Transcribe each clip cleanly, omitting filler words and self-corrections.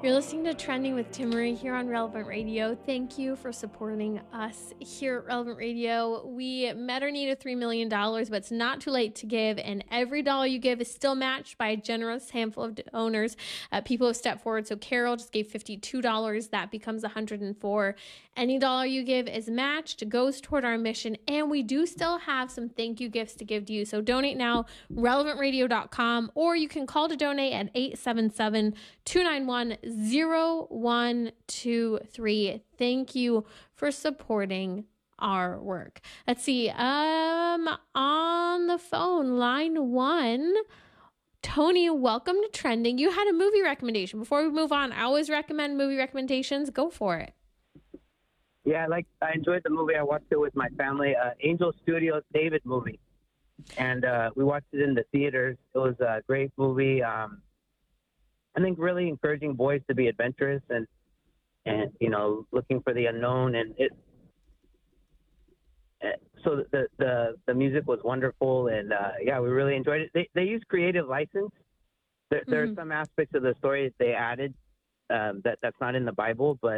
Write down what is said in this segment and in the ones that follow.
You're listening to Trending with Timmery here on Relevant Radio. Thank you for supporting us here at Relevant Radio. We met our need of $3 million, but it's not too late to give, and every dollar you give is still matched by a generous handful of donors. People have stepped forward. So Carol just gave $52. That becomes $104. Any dollar you give is matched, goes toward our mission, and we do still have some thank you gifts to give to you. So donate now, relevantradio.com, or you can call to donate at 877-291-0123. Thank you for supporting our work. Let's see. On the phone, line one. Tony, welcome to Trending. You had a movie recommendation. Before we move on, I always recommend movie recommendations. Go for it. Yeah, I enjoyed the movie. I watched it with my family. Angel Studios David movie, and we watched it in the theaters. It was a great movie. I think really encouraging boys to be adventurous and looking for the unknown. And so the music was wonderful, and we really enjoyed it. They used creative license. There are some aspects of the story that they added that's not in the Bible, but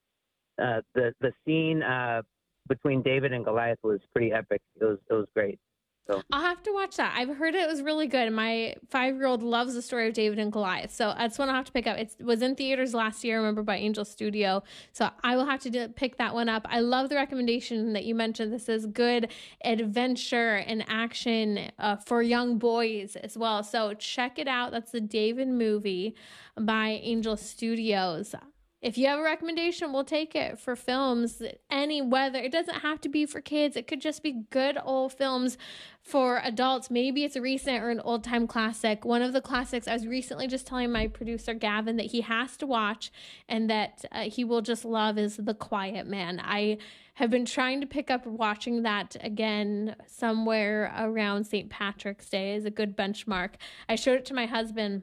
the scene between David and Goliath was pretty epic. It was great. So I'll have to watch that. I've heard it was really good. My 5-year-old loves the story of David and Goliath. So that's one I'll have to pick up. It was in theaters last year, I remember, by Angel Studio. So I will have to pick that one up. I love the recommendation that you mentioned. This is good adventure and action for young boys as well. So check it out. That's the David movie by Angel Studios. If you have a recommendation, we'll take it for films, whether it doesn't have to be for kids. It could just be good old films for adults. Maybe it's a recent or an old time classic. One of the classics I was recently just telling my producer, Gavin, that he has to watch and that he will just love is The Quiet Man. I have been trying to pick up watching that again somewhere around St. Patrick's Day as a good benchmark. I showed it to my husband.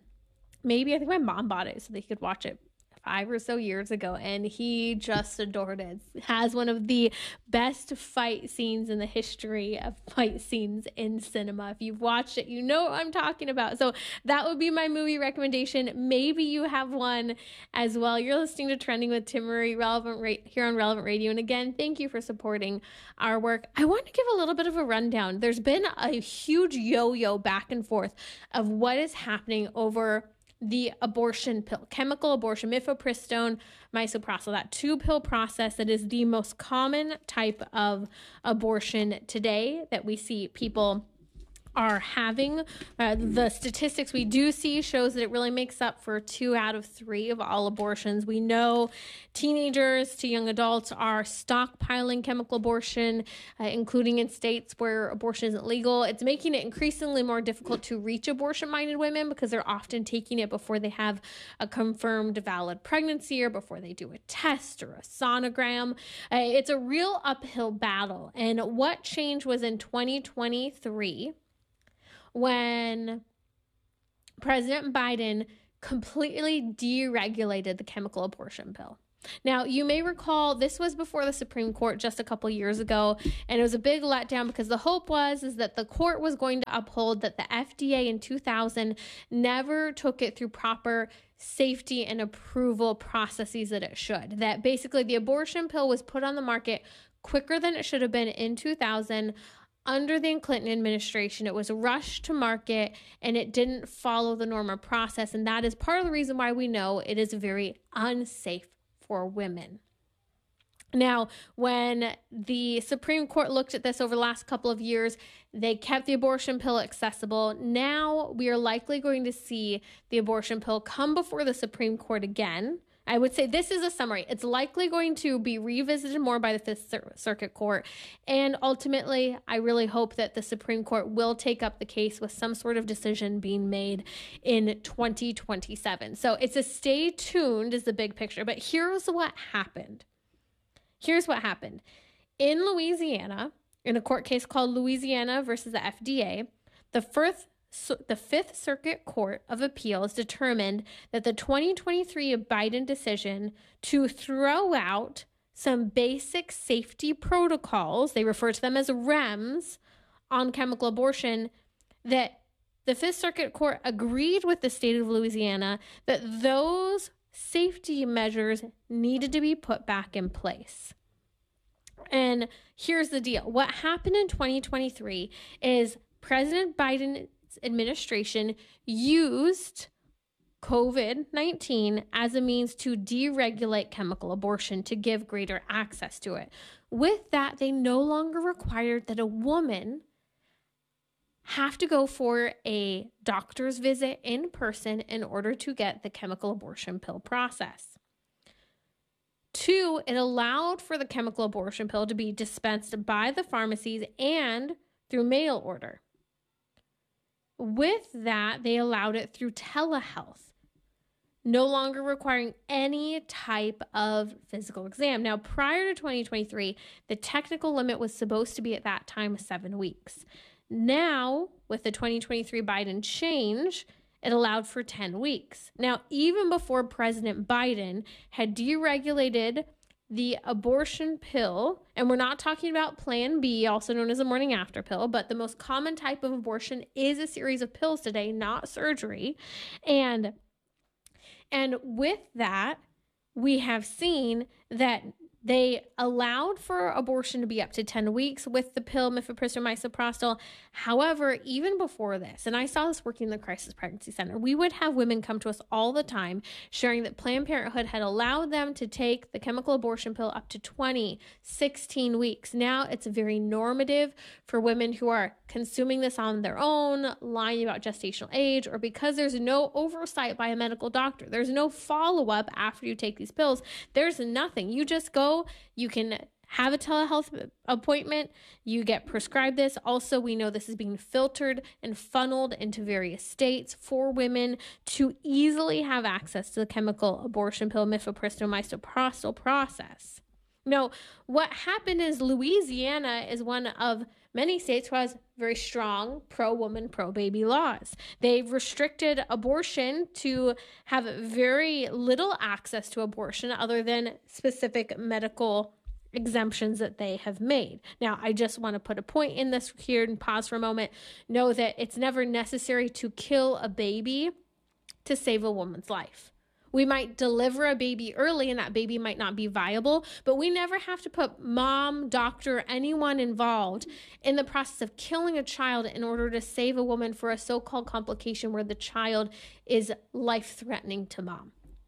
I think my mom bought it so they could watch it 5 or so years ago, and he just adored it. It has one of the best fight scenes in the history of fight scenes in cinema. If you've watched it, you know what I'm talking about. So that would be my movie recommendation. Maybe you have one as well. You're listening to Trending with Timmery, here on Relevant Radio. And again, thank you for supporting our work. I want to give a little bit of a rundown. There's been a huge yo-yo back and forth of what is happening over the abortion pill, chemical abortion, mifepristone, misoprostol, that 2-pill process that is the most common type of abortion today that we see people are having. The statistics we do see shows that it really makes up for 2 out of 3 of all abortions. We know teenagers to young adults are stockpiling chemical abortion, including in states where abortion isn't legal. It's making it increasingly more difficult to reach abortion-minded women because they're often taking it before they have a confirmed valid pregnancy or before they do a test or a sonogram. It's a real uphill battle. And what changed was in 2023, when President Biden completely deregulated the chemical abortion pill. Now, you may recall this was before the Supreme Court just a couple years ago, and it was a big letdown because the hope was that the court was going to uphold that the FDA in 2000 never took it through proper safety and approval processes that it should. That basically the abortion pill was put on the market quicker than it should have been in 2000. Under the Clinton administration, it was rushed to market and it didn't follow the normal process. And that is part of the reason why we know it is very unsafe for women. Now, when the Supreme Court looked at this over the last couple of years, they kept the abortion pill accessible. Now we are likely going to see the abortion pill come before the Supreme Court again. I would say this is a summary. It's likely going to be revisited more by the Fifth Circuit Court. And ultimately, I really hope that the Supreme Court will take up the case with some sort of decision being made in 2027. So it's a stay tuned is the big picture. But here's what happened. In Louisiana, in a court case called Louisiana versus the FDA, the Fifth Circuit Court of Appeals determined that the 2023 Biden decision to throw out some basic safety protocols, they refer to them as REMS, on chemical abortion, that the Fifth Circuit Court agreed with the state of Louisiana that those safety measures needed to be put back in place. And here's the deal. What happened in 2023 is President Biden's administration used COVID-19 as a means to deregulate chemical abortion to give greater access to it. With that, they no longer required that a woman have to go for a doctor's visit in person in order to get the chemical abortion pill process. 2, it allowed for the chemical abortion pill to be dispensed by the pharmacies and through mail order. With that, they allowed it through telehealth, no longer requiring any type of physical exam. Now, prior to 2023, the technical limit was supposed to be at that time 7 weeks. Now, with the 2023 Biden change, it allowed for 10 weeks. Now, even before President Biden had deregulated the abortion pill, and we're not talking about Plan B, also known as a morning after pill, but the most common type of abortion is a series of pills today, not surgery. And with that, we have seen that they allowed for abortion to be up to 10 weeks with the pill mifepristone misoprostol. However, even before this, and I saw this working in the Crisis Pregnancy Center, we would have women come to us all the time sharing that Planned Parenthood had allowed them to take the chemical abortion pill up to 20, 16 weeks. Now it's very normative for women who are consuming this on their own, lying about gestational age, or because there's no oversight by a medical doctor. There's no follow-up after you take these pills. There's nothing. You just go. You can have a telehealth appointment. You get prescribed this. Also, we know this is being filtered and funneled into various states for women to easily have access to the chemical abortion pill mifepristone misoprostol process. Now, what happened is Louisiana is one of many states who has very strong pro-woman, pro-baby laws. They've restricted abortion to have very little access to abortion other than specific medical exemptions that they have made. Now, I just want to put a point in this here and pause for a moment. Know that it's never necessary to kill a baby to save a woman's life. We might deliver a baby early and that baby might not be viable, but we never have to put mom, doctor, anyone involved in the process of killing a child in order to save a woman for a so-called complication where the child is life-threatening to mom,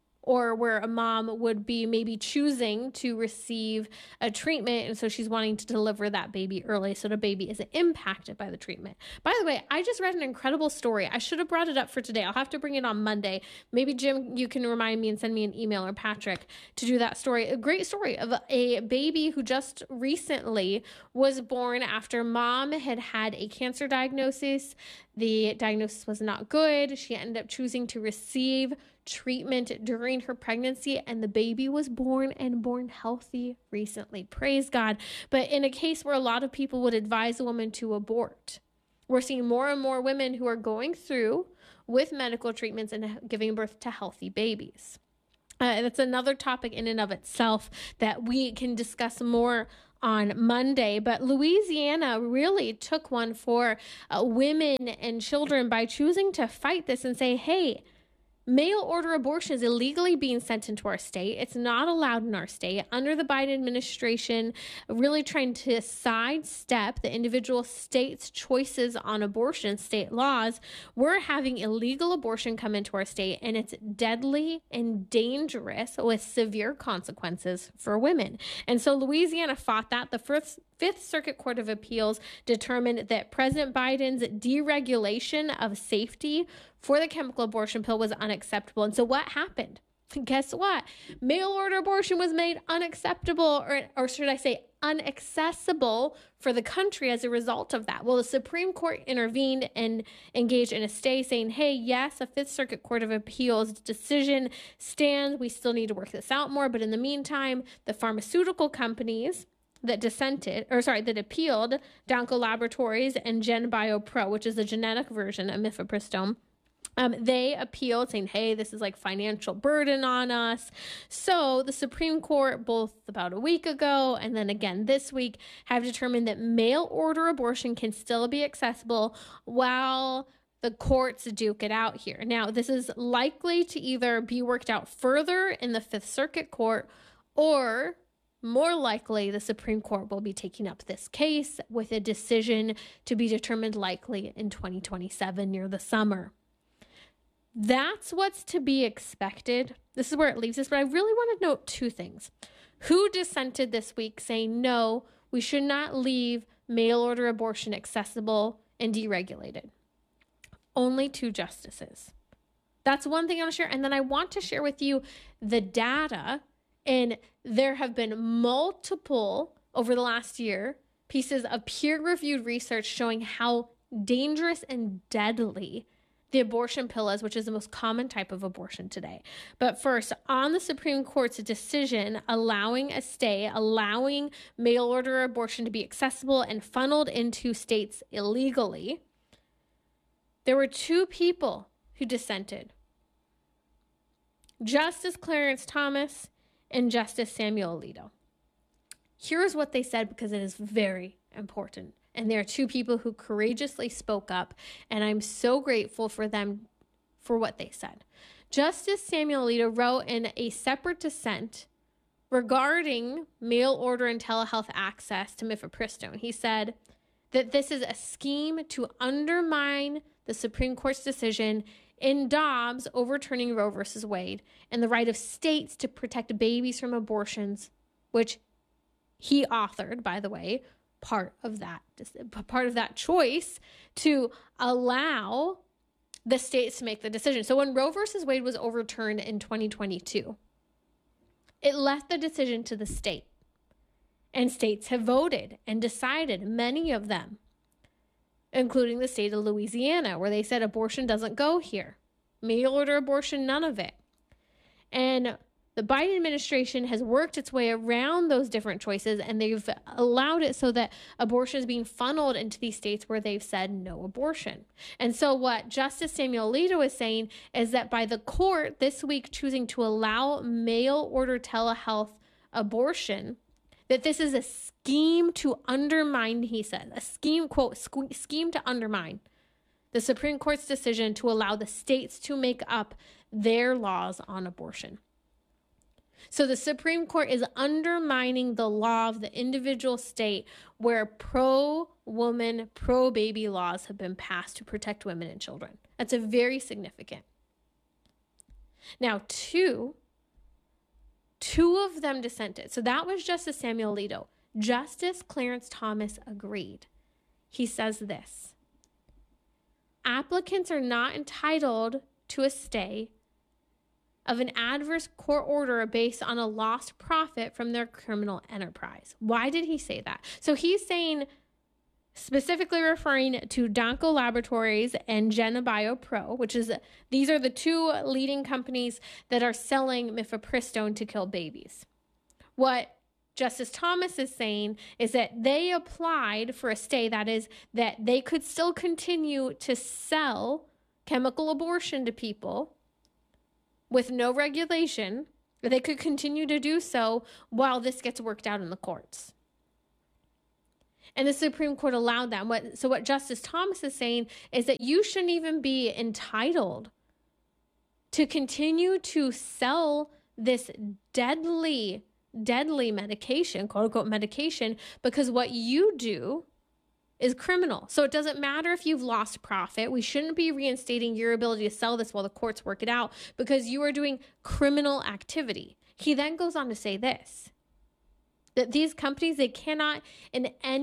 or where a mom would be maybe choosing to receive a treatment, and so she's wanting to deliver that baby early so the baby isn't impacted by the treatment. By the way, I just read an incredible story. I should have brought it up for today. I'll have to bring it on Monday. Maybe Jim, you can remind me and send me an email, or Patrick, to do that story. A great story of a baby who just recently was born after mom had had a cancer diagnosis. The diagnosis was not good. She ended up choosing to receive treatment during her pregnancy, and the baby was born and born healthy recently. Praise God. But in a case where a lot of people would advise a woman to abort, we're seeing more and more women who are going through with medical treatments and giving birth to healthy babies. That's another topic in and of itself that we can discuss more on Monday. But Louisiana really took one for women and children by choosing to fight this and say, hey, mail order abortion is illegally being sent into our state. It's not allowed in our state. Under the Biden administration, really trying to sidestep the individual states' choices on abortion, state laws, we're having illegal abortion come into our state, and it's deadly and dangerous with severe consequences for women. And so Louisiana fought that. The Fifth Circuit Court of Appeals determined that President Biden's deregulation of safety for the chemical abortion pill was unacceptable. And so what happened? Guess what? Mail order abortion was made unacceptable, or should I say unaccessible for the country as a result of that. Well, the Supreme Court intervened and engaged in a stay saying, hey, yes, a Fifth Circuit Court of Appeals decision stands. We still need to work this out more. But in the meantime, the pharmaceutical companies that appealed, Danco Laboratories and GenBio Pro, which is the genetic version of mifepristone, they appealed saying, hey, this is like financial burden on us. So the Supreme Court, both about a week ago and then again this week, have determined that mail order abortion can still be accessible while the courts duke it out here. Now, this is likely to either be worked out further in the Fifth Circuit Court, or more likely the Supreme Court will be taking up this case with a decision to be determined likely in 2027 near the summer. That's what's to be expected. This is where it leaves us, but I really want to note two things. Who dissented this week saying, no, we should not leave mail order abortion accessible and deregulated? Only 2 justices. That's one thing I want to share. And then I want to share with you the data. And there have been multiple, over the last year, pieces of peer-reviewed research showing how dangerous and deadly the abortion pill is, which is the most common type of abortion today. But first, on the Supreme Court's decision allowing a stay, allowing mail order abortion to be accessible and funneled into states illegally, there were 2 people who dissented: Justice Clarence Thomas and Justice Samuel Alito. Here's what they said, because it is very important. And there are 2 people who courageously spoke up, and I'm so grateful for them for what they said. Justice Samuel Alito wrote in a separate dissent regarding mail order and telehealth access to mifepristone. He said that this is a scheme to undermine the Supreme Court's decision in Dobbs overturning Roe versus Wade and the right of states to protect babies from abortions, which he authored, by the way, part of that choice to allow the states to make the decision. So when Roe versus Wade was overturned in 2022, it left the decision to the state. And states have voted and decided, many of them, including the state of Louisiana, where they said abortion doesn't go here. Mail order abortion, none of it. And the Biden administration has worked its way around those different choices, and they've allowed it so that abortion is being funneled into these states where they've said no abortion. And so what Justice Samuel Alito is saying is that by the court this week choosing to allow mail order telehealth abortion, that this is a scheme to undermine, he said, a scheme, quote, scheme to undermine the Supreme Court's decision to allow the states to make up their laws on abortion. So the Supreme Court is undermining the law of the individual state where pro-woman, pro-baby laws have been passed to protect women and children. That's a very significant. Now, two of them dissented. So that was Justice Samuel Alito. Justice Clarence Thomas agreed. He says this: applicants are not entitled to a stay of an adverse court order based on a lost profit from their criminal enterprise. Why did he say that? So he's saying, specifically referring to Danco Laboratories and Genabio Pro, these are the 2 leading companies that are selling mifepristone to kill babies. What Justice Thomas is saying is that they applied for a stay, that is, that they could still continue to sell chemical abortion to people with no regulation. They could continue to do so while this gets worked out in the courts. And the Supreme Court allowed that. So what Justice Thomas is saying is that you shouldn't even be entitled to continue to sell this deadly medication, quote unquote medication, because what you do is criminal. So it doesn't matter if you've lost profit. We shouldn't be reinstating your ability to sell this while the courts work it out, because you are doing criminal activity. He then goes on to say this, that these companies, they cannot in any